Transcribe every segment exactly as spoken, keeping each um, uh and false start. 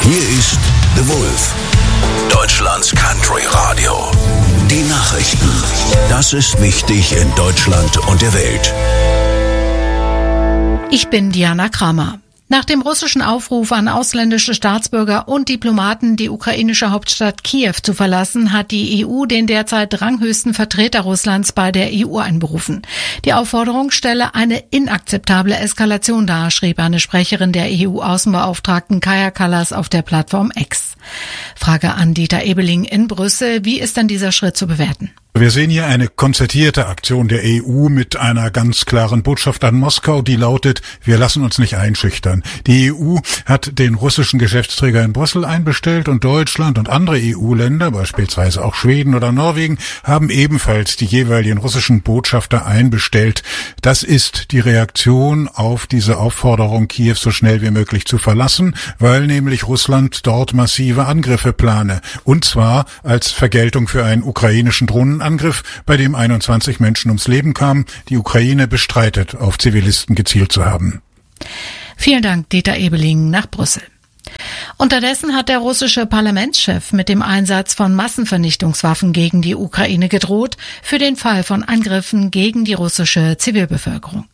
Hier ist The Wolf, Deutschlands Country Radio. Die Nachrichten. Das ist wichtig in Deutschland und der Welt. Ich bin Diana Kramer. Nach dem russischen Aufruf an ausländische Staatsbürger und Diplomaten, die ukrainische Hauptstadt Kiew zu verlassen, hat die E U den derzeit ranghöchsten Vertreter Russlands bei der E U einberufen. Die Aufforderung stelle eine inakzeptable Eskalation dar, schrieb eine Sprecherin der E U-Außenbeauftragten Kaja Kallas auf der Plattform X. Frage an Dieter Ebeling in Brüssel. Wie ist denn dieser Schritt zu bewerten? Wir sehen hier eine konzertierte Aktion der E U mit einer ganz klaren Botschaft an Moskau, die lautet: Wir lassen uns nicht einschüchtern. Die E U hat den russischen Geschäftsträger in Brüssel einbestellt und Deutschland und andere E U-Länder, beispielsweise auch Schweden oder Norwegen, haben ebenfalls die jeweiligen russischen Botschafter einbestellt. Das ist die Reaktion auf diese Aufforderung, Kiew so schnell wie möglich zu verlassen, weil nämlich Russland dort massive Angriffe plane. Und zwar als Vergeltung für einen ukrainischen Drohnenangriff, Angriff, bei dem einundzwanzig Menschen ums Leben kamen. Die Ukraine bestreitet, auf Zivilisten gezielt zu haben. Vielen Dank, Dieter Ebeling nach Brüssel. Unterdessen hat der russische Parlamentschef mit dem Einsatz von Massenvernichtungswaffen gegen die Ukraine gedroht, für den Fall von Angriffen gegen die russische Zivilbevölkerung.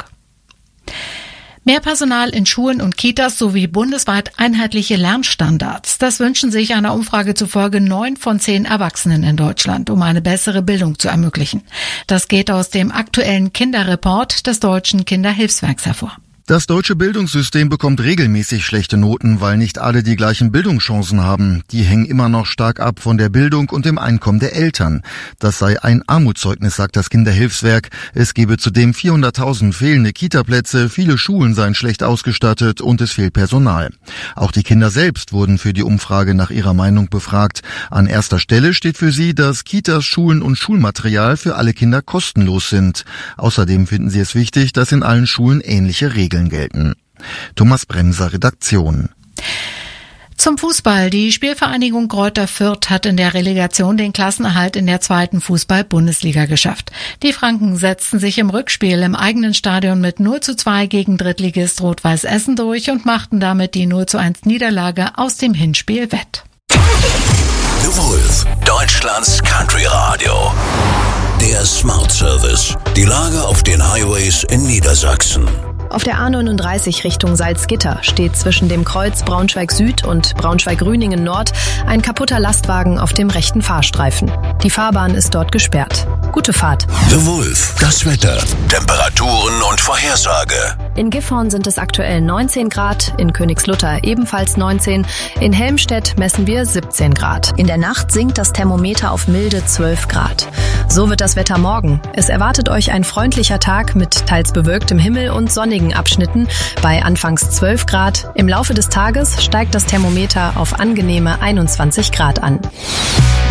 Mehr Personal in Schulen und Kitas sowie bundesweit einheitliche Lernstandards. Das wünschen sich einer Umfrage zufolge neun von zehn Erwachsenen in Deutschland, um eine bessere Bildung zu ermöglichen. Das geht aus dem aktuellen Kinderreport des Deutschen Kinderhilfswerks hervor. Das deutsche Bildungssystem bekommt regelmäßig schlechte Noten, weil nicht alle die gleichen Bildungschancen haben. Die hängen immer noch stark ab von der Bildung und dem Einkommen der Eltern. Das sei ein Armutszeugnis, sagt das Kinderhilfswerk. Es gebe zudem vierhunderttausend fehlende Kitaplätze, viele Schulen seien schlecht ausgestattet und es fehlt Personal. Auch die Kinder selbst wurden für die Umfrage nach ihrer Meinung befragt. An erster Stelle steht für sie, dass Kitas, Schulen und Schulmaterial für alle Kinder kostenlos sind. Außerdem finden sie es wichtig, dass in allen Schulen ähnliche Regeln gelten. Thomas Bremser, Redaktion. Zum Fußball. Die Spielvereinigung Greuther Fürth hat in der Relegation den Klassenerhalt in der zweiten Fußball-Bundesliga geschafft. Die Franken setzten sich im Rückspiel im eigenen Stadion mit null zu zwei gegen Drittligist Rot-Weiß Essen durch und machten damit die null zu eins Niederlage aus dem Hinspiel wett. The Wolf, Deutschlands Country Radio. Der Smart Service. Die Lage auf den Highways in Niedersachsen. Auf der A neununddreißig Richtung Salzgitter steht zwischen dem Kreuz Braunschweig Süd und Braunschweig-Grüningen Nord ein kaputter Lastwagen auf dem rechten Fahrstreifen. Die Fahrbahn ist dort gesperrt. Gute Fahrt. The Wolf, das Wetter, Temperaturen und Vorhersage. In Gifhorn sind es aktuell neunzehn Grad, in Königslutter ebenfalls neunzehn, in Helmstedt messen wir siebzehn Grad. In der Nacht sinkt das Thermometer auf milde zwölf Grad. So wird das Wetter morgen. Es erwartet euch ein freundlicher Tag mit teils bewölktem Himmel und sonnigen Abschnitten bei anfangs zwölf Grad. Im Laufe des Tages steigt das Thermometer auf angenehme einundzwanzig Grad an.